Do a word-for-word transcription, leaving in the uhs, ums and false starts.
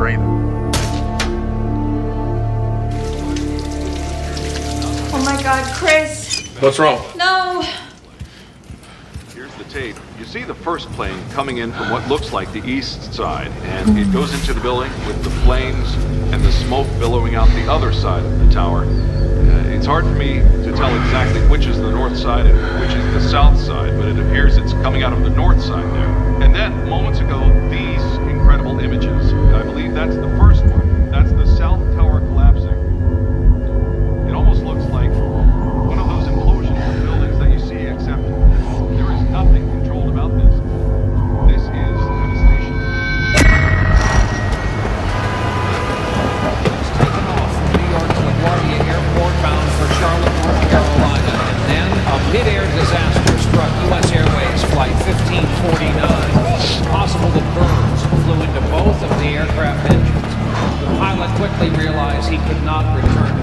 breathing. Oh my God, Chris. What's wrong? No. Here's the tape. You see the first plane coming in from what looks like the east side, and it goes into the building with the flames and the smoke billowing out the other side of the tower. Uh, it's hard for me to tell exactly which is the north side and which is the south side, but it appears it's coming out of the north side there. And then, moments ago, these incredible images. I believe that's the first one. That's the south tower collapsing. It almost looks like one of those implosions of buildings that you see, except there is nothing controlled about this. This is devastation. It's taken off from New York's LaGuardia Airport bound for Charlotte, North Carolina. And then a mid-air disaster struck U S Airways Flight fifteen forty-nine. It's possible that burns flew into both of the aircraft engines. The pilot quickly realized he could not return